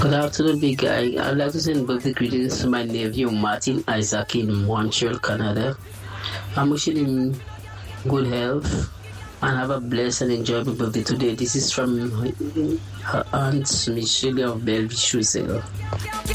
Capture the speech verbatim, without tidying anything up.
Good afternoon, big guy. I'd like to send birthday greetings to my nephew Martin Isaac in Montreal, Canada. I'm wishing him good health and have a blessed and enjoyable birthday today. This is from her aunt Michelle of Bellevue, Schussel.